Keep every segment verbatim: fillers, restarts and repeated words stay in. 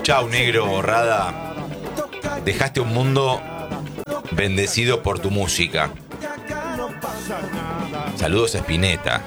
Chau, negro, Rada. Dejaste un mundo bendecido por tu música. Saludos a Spinetta.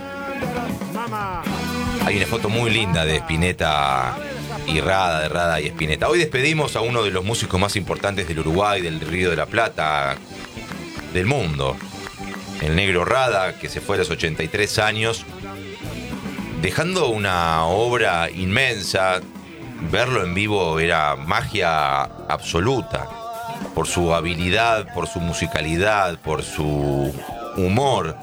Hay una foto muy linda de Spinetta y Rada, de Rada y Spinetta. Hoy despedimos a uno de los músicos más importantes del Uruguay, del Río de la Plata, del mundo. El negro Rada, que se fue a los ochenta y tres años, dejando una obra inmensa. Verlo en vivo era magia absoluta, por su habilidad, por su musicalidad, por su humor.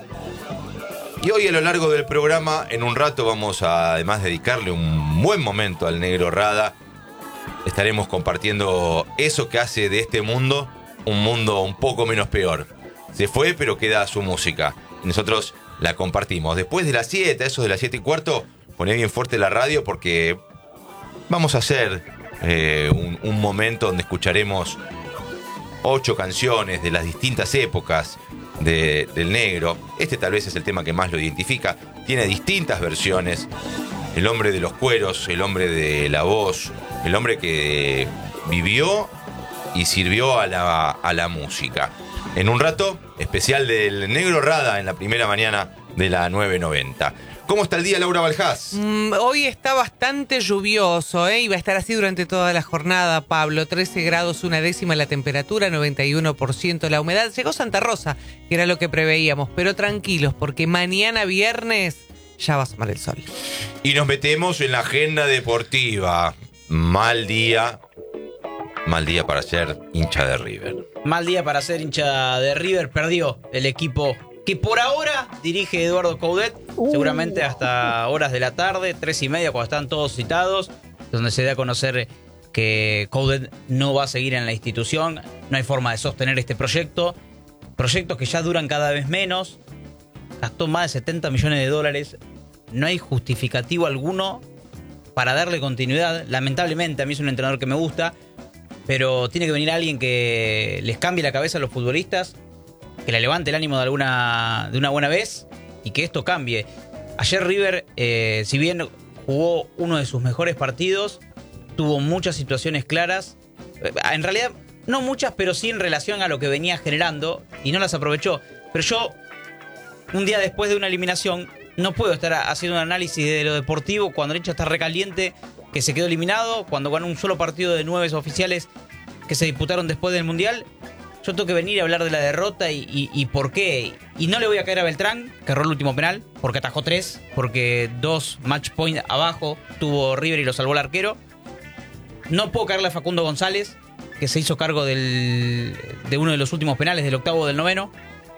Y hoy, a lo largo del programa, en un rato vamos a además dedicarle un buen momento al negro Rada. Estaremos compartiendo eso que hace de este mundo un mundo un poco menos peor. Se fue, pero queda su música. Nosotros la compartimos. Después de las siete, eso de las siete y cuarto, poné bien fuerte la radio porque vamos a hacer eh, un, un momento donde escucharemos ocho canciones de las distintas épocas de, del negro. Este tal vez es el tema que más lo identifica. Tiene distintas versiones. El hombre de los cueros, el hombre de la voz, el hombre que vivió y sirvió a la, a la música. En un rato, especial del negro Rada en la primera mañana de la nueve noventa. ¿Cómo está el día, Laura Baljás? Mm, hoy está bastante lluvioso, ¿eh? Y va a estar así durante toda la jornada, Pablo. trece grados, una décima la temperatura, noventa y uno por ciento la humedad. Llegó Santa Rosa, que era lo que preveíamos, pero tranquilos, porque mañana viernes ya va a asomar el sol. Y nos metemos en la agenda deportiva. Mal día, mal día para ser hincha de River. Mal día para ser hincha de River. Perdió el equipo que por ahora dirige Eduardo Coudet, uh. seguramente hasta horas de la tarde, tres y media, cuando están todos citados, donde se da a conocer que Coudet no va a seguir en la institución. No hay forma de sostener este proyecto. Proyectos que ya duran cada vez menos. Gastó más de setenta millones de dólares. No hay justificativo alguno para darle continuidad. Lamentablemente, a mí es un entrenador que me gusta, pero tiene que venir alguien que les cambie la cabeza a los futbolistas, que le levante el ánimo de alguna de una buena vez y que esto cambie. Ayer River, eh, si bien jugó uno de sus mejores partidos, tuvo muchas situaciones claras. En realidad, no muchas, pero sí en relación a lo que venía generando y no las aprovechó. Pero yo, un día después de una eliminación, no puedo estar haciendo un análisis de lo deportivo cuando el hincha está recaliente, que se quedó eliminado, cuando ganó un solo partido de nueve oficiales que se disputaron después del Mundial. Yo tengo que venir a hablar de la derrota y, y, y por qué. Y no le voy a caer a Beltrán, que erró el último penal, porque atajó tres, porque dos match point abajo tuvo River y lo salvó el arquero. No puedo caerle a Facundo González, que se hizo cargo del, de uno de los últimos penales, del octavo o del noveno.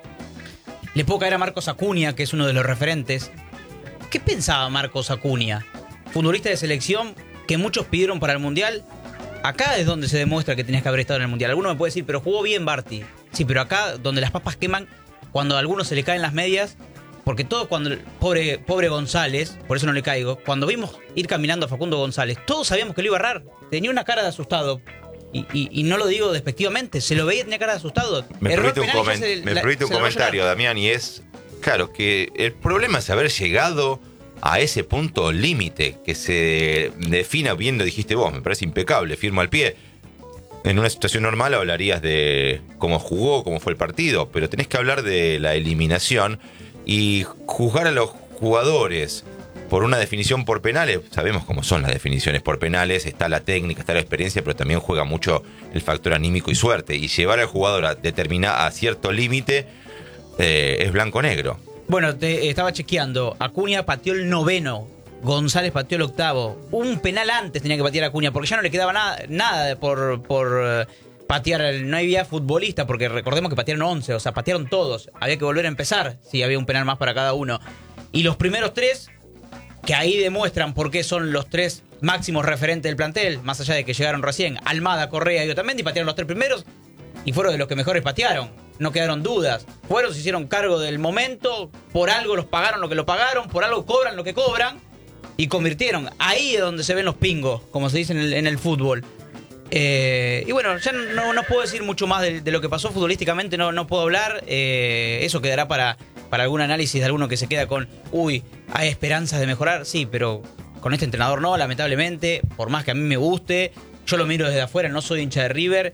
Le puedo caer a Marcos Acuña, que es uno de los referentes. ¿Qué pensaba Marcos Acuña? Futbolista de selección que muchos pidieron para el Mundial. Acá es donde se demuestra que tenías que haber estado en el Mundial. Alguno me puede decir, pero jugó bien Barty. Sí, pero acá, donde las papas queman, cuando a algunos se le caen las medias, porque todo cuando... Pobre, pobre González, por eso no le caigo. Cuando vimos ir caminando a Facundo González, todos sabíamos que lo iba a errar. Tenía una cara de asustado. Y, y, y no lo digo despectivamente, se lo veía y tenía cara de asustado. Me permite un, coment se, me la, permite un comentario, Damián, y es... Claro, que el problema es haber llegado a ese punto límite que se defina bien, lo dijiste vos, me parece impecable, firmo al pie. En una situación normal hablarías de cómo jugó, cómo fue el partido, pero tenés que hablar de la eliminación y juzgar a los jugadores por una definición por penales. Sabemos cómo son las definiciones por penales, está la técnica, está la experiencia, pero también juega mucho el factor anímico y suerte. Y llevar al jugador a determinar a cierto límite eh, es blanco-negro. Bueno, te estaba chequeando. Acuña pateó el noveno. González pateó el octavo. Un penal antes tenía que patear a Acuña, porque ya no le quedaba nada, nada por, por patear. No había futbolista, porque recordemos que patearon once, o sea, patearon todos. Había que volver a empezar si había un penal más para cada uno. Y los primeros tres, que ahí demuestran por qué son los tres máximos referentes del plantel, más allá de que llegaron recién, Almada, Correa y Otamendi, patearon los tres primeros y fueron de los que mejores patearon. No quedaron dudas. Fueron, se hicieron cargo del momento, por algo los pagaron lo que lo pagaron, por algo cobran lo que cobran y convirtieron. Ahí es donde se ven los pingos, como se dice en el, en el fútbol. Eh, y bueno, ya no, no puedo decir mucho más de, de lo que pasó futbolísticamente, no, no puedo hablar. Eh, eso quedará para, para algún análisis de alguno que se queda con, uy, hay esperanzas de mejorar. Sí, pero con este entrenador no, lamentablemente, por más que a mí me guste. yo lo miro desde afuera, no soy hincha de River.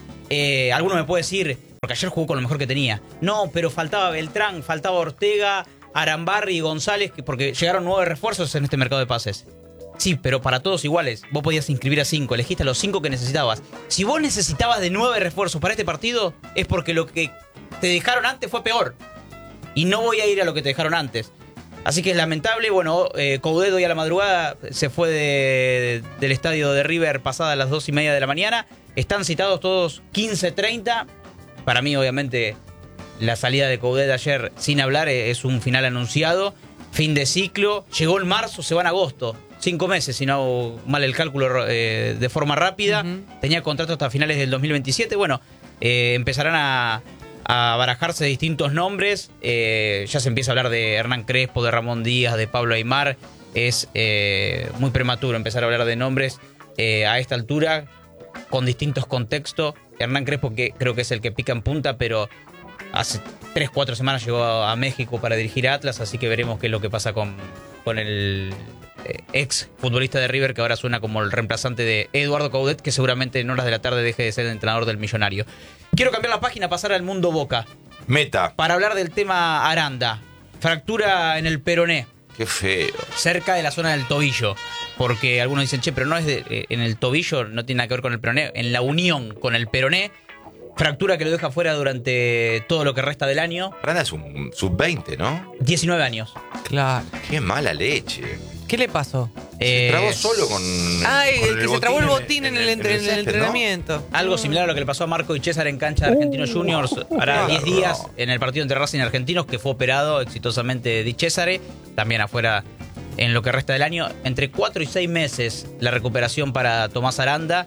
Eh, alguno me puede decir, porque ayer jugó con lo mejor que tenía. No, pero faltaba Beltrán, faltaba Ortega, Arambarri y González, porque llegaron nueve refuerzos en este mercado de pases. Sí, pero para todos iguales. Vos podías inscribir a cinco, elegiste a los cinco que necesitabas. Si vos necesitabas de nueve refuerzos para este partido, es porque lo que te dejaron antes fue peor. Y no voy a ir a lo que te dejaron antes. Así que es lamentable. Bueno, eh, Coudet hoy a la madrugada se fue de, de, del estadio de River pasada las dos y media de la mañana. Están citados todos quince treinta. Para mí, obviamente, la salida de Coudet ayer, sin hablar, es un final anunciado. Fin de ciclo. Llegó en marzo, se va en agosto. Cinco meses, si no hago mal el cálculo eh, de forma rápida. Uh-huh. Tenía contrato hasta finales del dos mil veintisiete. Bueno, eh, empezarán a, a barajarse distintos nombres. Eh, ya se empieza a hablar de Hernán Crespo, de Ramón Díaz, de Pablo Aimar. Es eh, muy prematuro empezar a hablar de nombres eh, a esta altura, con distintos contextos. Hernán Crespo, que creo que es el que pica en punta, pero hace tres, cuatro semanas llegó a, a México para dirigir a Atlas, así que veremos qué es lo que pasa con, con el eh, ex futbolista de River, que ahora suena como el reemplazante de Eduardo Coudet, que seguramente en horas de la tarde deje de ser el entrenador del Millonario. Quiero cambiar la página, pasar al mundo Boca. Meta. Para hablar del tema Aranda. Fractura en el peroné. Qué feo. Cerca de la zona del tobillo. Porque algunos dicen, che, pero no es de, eh, en el tobillo, no tiene nada que ver con el peroné. En la unión con el peroné. Fractura que lo deja fuera durante todo lo que resta del año. Aranda es un sub veinte, ¿no? diecinueve años. Claro. Qué mala leche. ¿Qué le pasó? Se Eh, trabó solo con. Ah, con el que se trabó el botín en, en el, entre- en el césped, ¿no? entrenamiento. Algo similar a lo que le pasó a Marco y César en cancha de Argentinos Uh, Juniors hará qué diez horror. días en el partido entre Racing y Argentinos, que fue operado exitosamente Di Césare, también afuera en lo que resta del año. Entre cuatro y seis meses la recuperación para Tomás Aranda.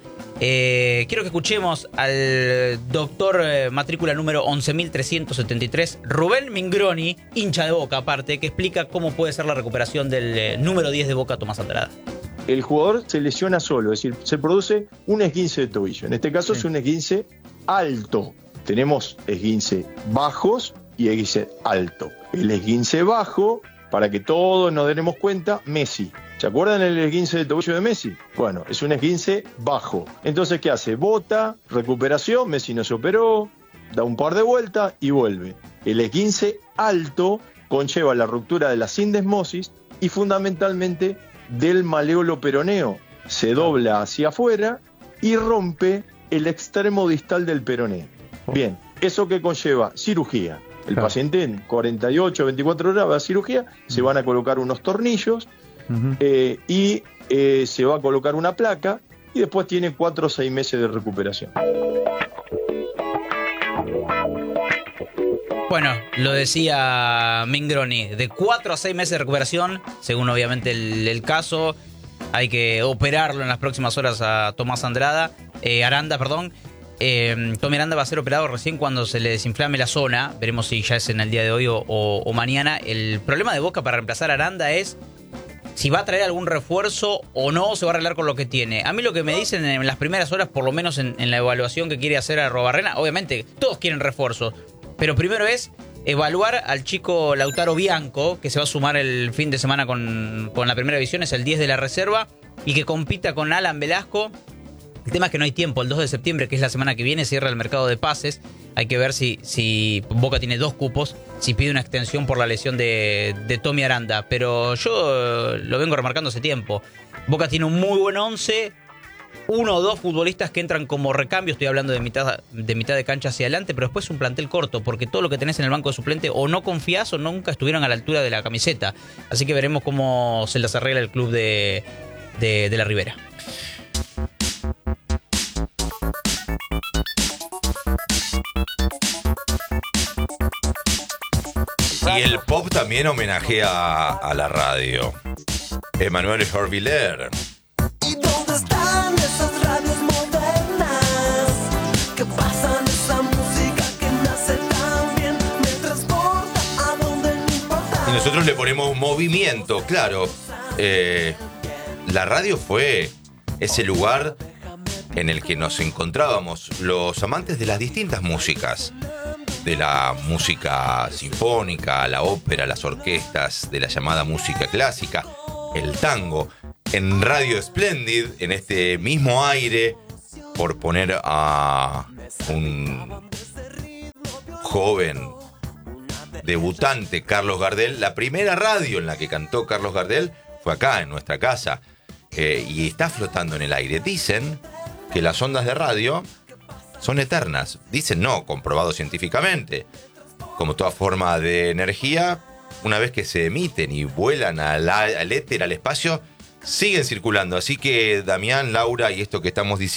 Eh, quiero que escuchemos al doctor eh, matrícula número once mil trescientos setenta y tres, Rubén Mingroni, hincha de Boca aparte, que explica cómo puede ser la recuperación del eh, número diez de Boca, Tomás Andrada. El jugador se lesiona solo, es decir, se produce un esguince de tobillo. En este caso sí. Es un esguince alto. Tenemos esguince bajos y esguince alto. El esguince bajo, para que todos nos demos cuenta, Messi. ¿Se acuerdan el esguince de tobillo de Messi? Bueno, es un esguince bajo. Entonces, ¿qué hace? Bota, recuperación, Messi no se operó, da un par de vueltas y vuelve. El esguince alto conlleva la ruptura de la sindesmosis y fundamentalmente del maleolo peroneo. Se dobla hacia afuera y rompe el extremo distal del peroné. Bien, ¿eso qué conlleva? Cirugía. El claro. paciente en cuarenta y ocho, veinticuatro horas va a cirugía, uh-huh. se van a colocar unos tornillos uh-huh. eh, y eh, se va a colocar una placa y después tiene cuatro o seis meses de recuperación. Bueno, lo decía Mingroni, de cuatro a seis meses de recuperación, según obviamente el, el caso. Hay que operarlo en las próximas horas a Tomás Andrada, eh, Aranda, perdón. Eh, Tommy Aranda va a ser operado recién cuando se le desinflame la zona. Veremos si ya es en el día de hoy o, o, o mañana. El problema de Boca para reemplazar a Aranda es si va a traer algún refuerzo o no, o se va a arreglar con lo que tiene. A mí lo que me dicen en las primeras horas, por lo menos en, en la evaluación que quiere hacer a Arrobarrena, obviamente todos quieren refuerzos, pero primero es evaluar al chico Lautaro Bianco, que se va a sumar el fin de semana con, con la primera división, es el diez de la reserva, y que compita con Alan Velasco. El tema es que no hay tiempo, el dos de septiembre, que es la semana que viene, cierra el mercado de pases. Hay que ver si, si Boca tiene dos cupos, si pide una extensión por la lesión de, de Tommy Aranda. Pero yo eh, lo vengo remarcando hace tiempo. Boca tiene un muy buen once, uno o dos futbolistas que entran como recambio, estoy hablando de mitad, de mitad de cancha hacia adelante, pero después un plantel corto, porque todo lo que tenés en el banco de suplente o no confías o nunca estuvieron a la altura de la camiseta. Así que veremos cómo se las arregla el club de, de, de la Ribera. Y el pop también homenajea a la radio. Emanuel Jorviller. ¿Y dónde están esas radios modernas que pasan esa música que nace tan bien? Me transporta a donde no importa. Y nosotros le ponemos movimiento, claro. Eh, la radio fue ese lugar en el que nos encontrábamos los amantes de las distintas músicas. De la música sinfónica, la ópera, las orquestas, de la llamada música clásica, el tango. en Radio Splendid, en este mismo aire, por poner a un joven debutante, Carlos Gardel. La primera radio en la que cantó Carlos Gardel fue acá, en nuestra casa, eh, y está flotando en el aire. Dicen que las ondas de radio son eternas. Dicen no, comprobado científicamente. Como toda forma de energía, una vez que se emiten y vuelan al, al éter, al espacio, siguen circulando. Así que, Damián, Laura, y esto que estamos diciendo,